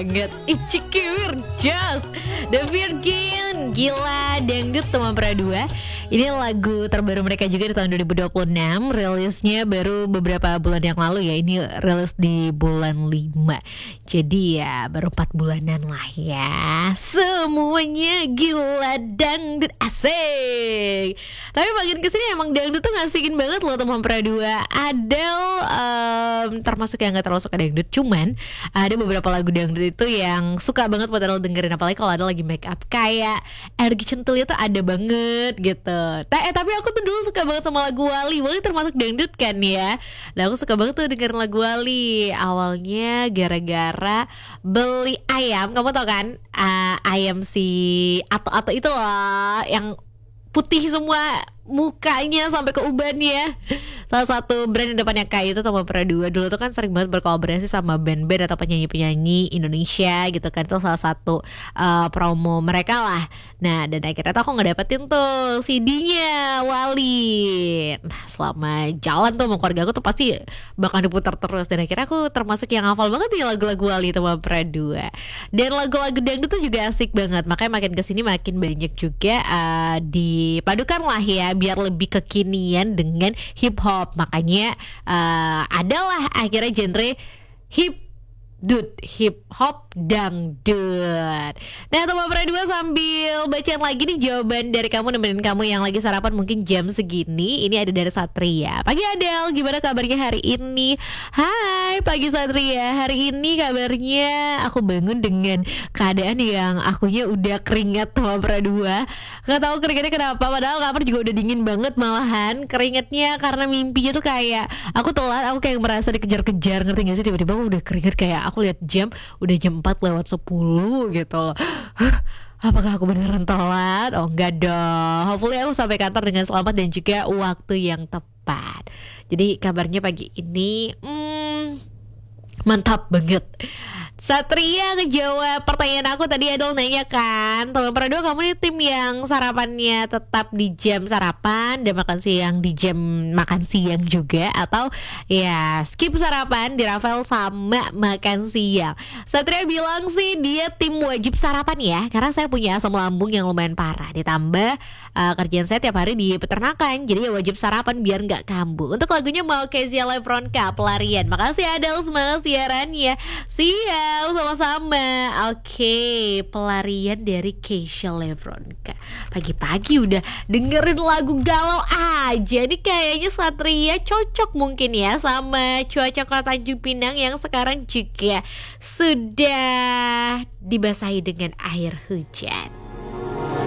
banget. Iciki Wirjas, The Virgin, gila dangdut teman Pradua. Ini lagu terbaru mereka juga di tahun 2026. Rilisnya baru beberapa bulan yang lalu ya. Ini rilis di bulan 5. Jadi ya baru 4 bulanan lah ya. Semuanya gila dangdut, asik. Tapi makin kesini emang dangdut tuh ngasihin banget loh teman Pradua. Adele termasuk yang gak terlalu suka dangdut, cuman ada beberapa lagu dangdut itu yang suka banget buat Adele dengerin. Apalagi kalau ada lagi make up, kayak energi centilnya tuh ada banget gitu. Tapi aku tuh dulu suka banget sama lagu Wali. Wali termasuk dangdut kan ya. Nah aku suka banget tuh dengerin lagu Wali. Awalnya gara-gara beli ayam. Kamu tau kan ayam si Ato-Ato itu loh, yang putih semua mukanya sampai ke ubannya. Salah satu brand yang depannya K itu Toma Pradua. Dulu tuh kan sering banget berkolaborasi sama band-band atau penyanyi-penyanyi Indonesia gitu kan. Itu salah satu promo mereka lah. Nah dan akhirnya tuh aku ngedapetin tuh CD-nya Wali. Nah selama jalan tuh sama keluarga aku tuh pasti bakal diputar terus. Dan akhirnya aku termasuk yang hafal banget nih lagu-lagu Wali Toma Pradua. Dan lagu-lagu dangdut tuh juga asik banget. Makanya makin kesini makin banyak juga dipadukan lah ya, biar lebih kekinian dengan hip hop. Makanya adalah akhirnya genre hip hop dangdut. Nah teman Pradua, sambil bacaan lagi nih jawaban dari kamu, nemenin kamu yang lagi sarapan mungkin jam segini. Ini ada dari Satria. Pagi Adele, gimana kabarnya hari ini? Hai pagi Satria, hari ini kabarnya aku bangun dengan keadaan yang akunya udah keringat teman Pradua. Gak tahu keringatnya kenapa, padahal kamar juga udah dingin banget. Malahan keringatnya karena mimpinya tuh kayak aku telat, aku kayak merasa dikejar-kejar, ngerti gak sih? Tiba-tiba aku udah keringat, kayak aku lihat jam udah jam 4:10 gitu loh. Apakah aku beneran telat? Oh enggak dong. Hopefully aku sampai kantor dengan selamat dan juga waktu yang tepat. Jadi kabarnya pagi ini mantap banget. Satria ngejawab pertanyaan aku tadi. Adel nanya kan, teman Pradua kamu nih tim yang sarapannya tetap di jam sarapan dan makan siang di jam makan siang juga, atau ya skip sarapan di Rafael sama makan siang? Satria bilang sih dia tim wajib sarapan ya, karena saya punya asam lambung yang lumayan parah, ditambah kerjaan saya tiap hari di peternakan, jadi ya wajib sarapan biar nggak kambuh. Untuk lagunya mau Kezia Lebronka, Pelarian. Makasih Adel, semangat siarannya. Siap, sama-sama. Oke, Pelarian dari Kezia Lebronka. Pagi-pagi udah dengerin lagu galau aja. Ini kayaknya Satria cocok mungkin ya sama cuaca kota Tanjung Pinang yang sekarang juga sudah dibasahi dengan air hujan.